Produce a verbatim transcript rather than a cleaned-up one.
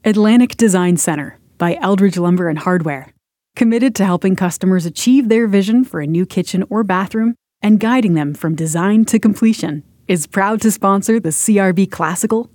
Atlantic Design Center by Eldridge Lumber and Hardware. Committed to helping customers achieve their vision for a new kitchen or bathroom and guiding them from design to completion, is proud to sponsor the C R B Classical